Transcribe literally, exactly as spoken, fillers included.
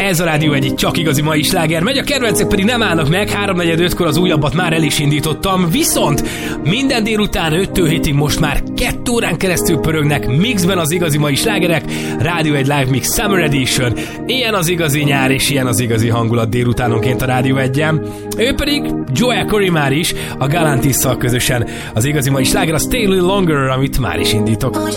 Ez a Rádió egy csak igazi mai sláger megy, a kedvencek pedig nem állnak meg, háromnegyed ötkor az újabbat már el is indítottam, viszont minden délután öttől hétig most már kettő órán keresztül pörögnek mixben az igazi mai slágerek, Rádió egy Live Mix Summer Edition, ilyen az igazi nyár és ilyen az igazi hangulat délutánonként a Rádió egyen. Ő pedig Joel Corey már is, a Galantisszal közösen az igazi mai sláger, a Stay a Little Longer, amit már is indítok.